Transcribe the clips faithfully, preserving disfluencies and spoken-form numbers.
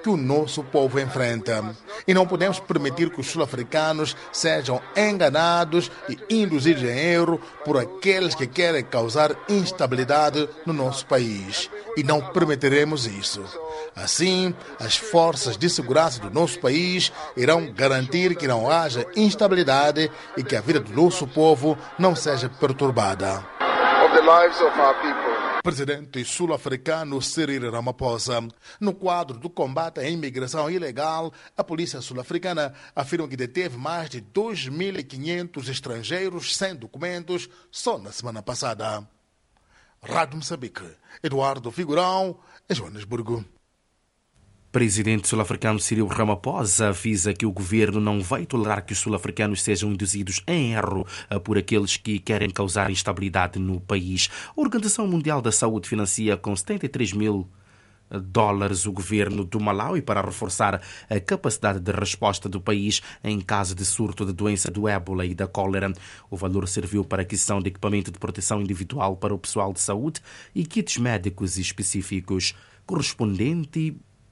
que o nosso povo enfrenta. E não podemos permitir que os sul-africanos sejam enganados e induzidos em erro por aqueles que querem causar instabilidade no nosso país. E não permitiremos isso. Assim, as forças de segurança do nosso país irão garantir que não haja instabilidade e que a vida do nosso povo não seja perturbada. Presidente sul-africano Cyril Ramaphosa. No quadro do combate à imigração ilegal, a polícia sul-africana afirma que deteve mais de dois mil e quinhentos estrangeiros sem documentos só na semana passada. Rádio Moçambique, Eduardo Figurão, em Joanesburgo. Presidente sul-africano Cyril Ramaphosa avisa que o governo não vai tolerar que os sul-africanos sejam induzidos em erro por aqueles que querem causar instabilidade no país. A Organização Mundial da Saúde financia com setenta e três mil dólares o governo do Malawi para reforçar a capacidade de resposta do país em caso de surto de doença do ébola e da cólera. O valor serviu para a aquisição de equipamento de proteção individual para o pessoal de saúde e kits médicos específicos. Correspondente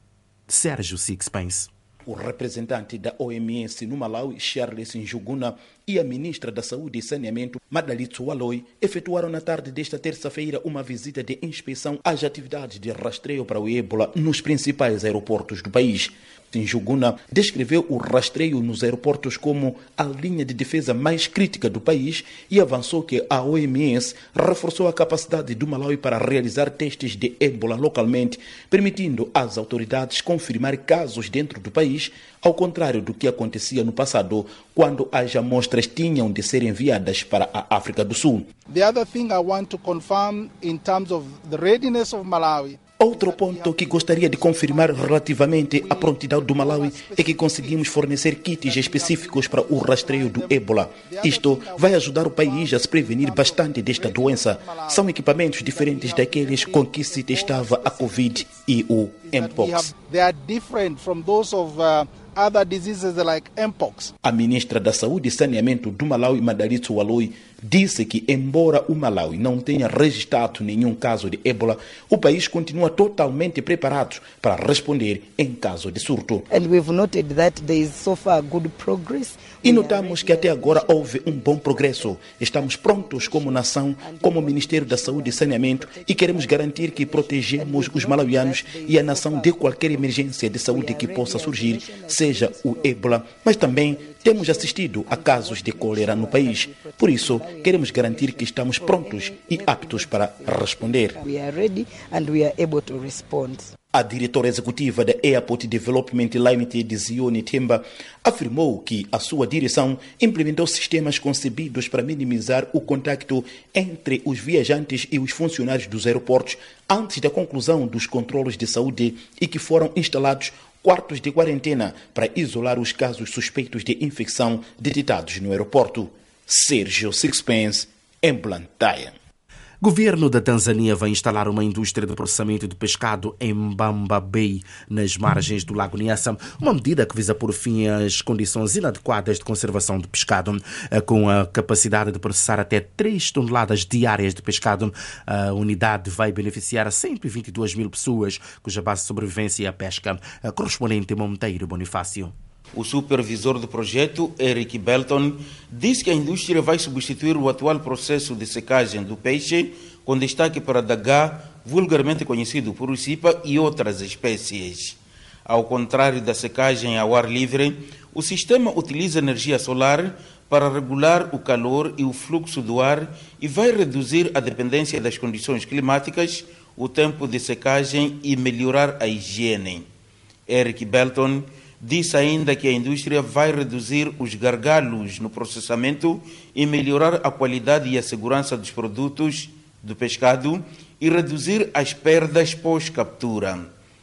Sérgio Sixpence. O representante da O M S no Malawi, Charles Njuguna, e a ministra da Saúde e Saneamento, Madalitso Waloi, efetuaram na tarde desta terça-feira uma visita de inspeção às atividades de rastreio para o ébola nos principais aeroportos do país. Njuguna descreveu o rastreio nos aeroportos como a linha de defesa mais crítica do país e avançou que a O M S reforçou a capacidade do Malawi para realizar testes de ébola localmente, permitindo às autoridades confirmar casos dentro do país, ao contrário do que acontecia no passado, quando as amostras tinham de ser enviadas para a África do Sul. The other thing I want to confirm in terms of the readiness of Malawi. Outro ponto que gostaria de confirmar relativamente à prontidão do Malawi é que conseguimos fornecer kits específicos para o rastreio do ébola. Isto vai ajudar o país a se prevenir bastante desta doença. São equipamentos diferentes daqueles com que se testava a Covid e o Mpox. They are different from those of uh, other diseases like Mpox. A ministra da Saúde e Saneamento do Malawi, Madalitso Waloi, disse que, embora o Malawi não tenha registrado nenhum caso de ébola, o país continua totalmente preparado para responder em caso de surto. And we've noted that there is so far good progress. E notamos que até agora houve um bom progresso. Estamos prontos como nação, como Ministério da Saúde e Saneamento, e queremos garantir que protegemos os malawianos e a nação de qualquer emergência de saúde que possa surgir, seja o ébola, mas também temos assistido a casos de cólera no país. Por isso, queremos garantir que estamos prontos e aptos para responder. We are ready and we are able to respond. A diretora executiva da Airport Development Limited, Zione Temba, afirmou que a sua direção implementou sistemas concebidos para minimizar o contacto entre os viajantes e os funcionários dos aeroportos antes da conclusão dos controlos de saúde e que foram instalados quartos de quarentena para isolar os casos suspeitos de infecção detectados no aeroporto. Sérgio Sixpence, em Blantyre. Governo da Tanzânia vai instalar uma indústria de processamento de pescado em Mbamba Bay, nas margens do Lago Nyasa, uma medida que visa pôr fim às condições inadequadas de conservação de pescado. Com a capacidade de processar até três toneladas diárias de pescado, a unidade vai beneficiar cento e vinte e duas mil pessoas, cuja base de sobrevivência é a pesca. A correspondente Monteiro Bonifácio. O supervisor do projeto, Eric Belton, disse que a indústria vai substituir o atual processo de secagem do peixe, com destaque para dagá, vulgarmente conhecido por ucipa, e outras espécies. Ao contrário da secagem ao ar livre, o sistema utiliza energia solar para regular o calor e o fluxo do ar e vai reduzir a dependência das condições climáticas, o tempo de secagem e melhorar a higiene. Eric Belton disse ainda que a indústria vai reduzir os gargalos no processamento e melhorar a qualidade e a segurança dos produtos do pescado e reduzir as perdas pós-captura.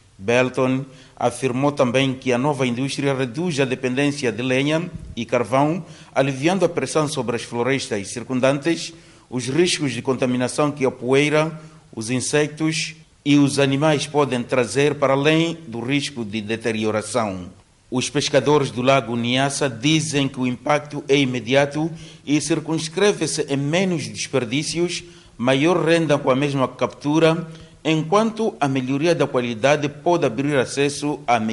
Belton afirmou também que a nova indústria reduz a dependência de lenha e carvão, aliviando a pressão sobre as florestas circundantes, os riscos de contaminação que a poeira, os insectos e os animais podem trazer, para além do risco de deterioração. Os pescadores do Lago Nyasa dizem que o impacto é imediato e circunscreve-se em menos desperdícios, maior renda com a mesma captura, enquanto a melhoria da qualidade pode abrir acesso a